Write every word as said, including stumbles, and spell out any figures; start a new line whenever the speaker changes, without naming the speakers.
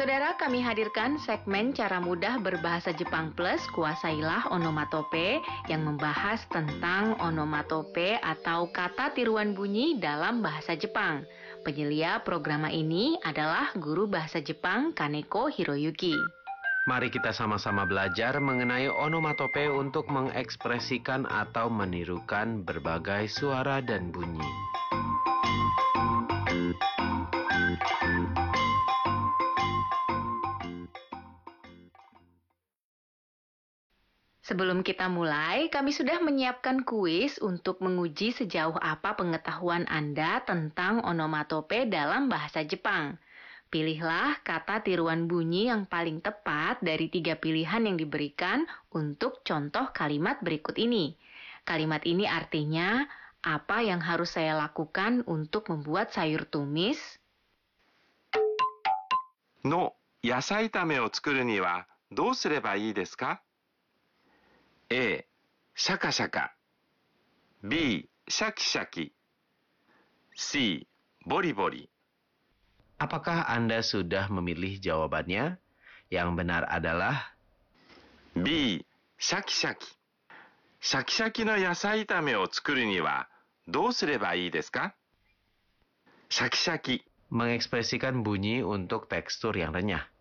Saudara, kami hadirkan segmen Cara Mudah Berbahasa Jepang Plus Kuasailah Onomatope yang membahas tentang onomatope atau kata tiruan bunyi dalam bahasa Jepang. Penyelia program ini adalah guru bahasa Jepang Kaneko Hiroyuki.
Mari kita sama-sama belajar mengenai onomatope untuk mengekspresikan atau menirukan berbagai suara dan bunyi.
Sebelum kita mulai, kami sudah menyiapkan kuis untuk menguji sejauh apa pengetahuan Anda tentang onomatope dalam bahasa Jepang. Pilihlah kata tiruan bunyi yang paling tepat dari tiga pilihan yang diberikan untuk contoh kalimat berikut ini. Kalimat ini artinya, apa yang harus saya lakukan untuk membuat sayur tumis?
No, yasai tameを作るにはどうすればいいですか? A. シャカシャカ B. シャキシャキ C. ボリボリ
Apakah Anda sudah memilih jawabannya? Yang benar adalah
B. シャキシャキシャキシャキの野菜炒めを作るにはどうすればいいですか? シャキシャキ
mengekspresikan bunyi untuk tekstur yang renyah.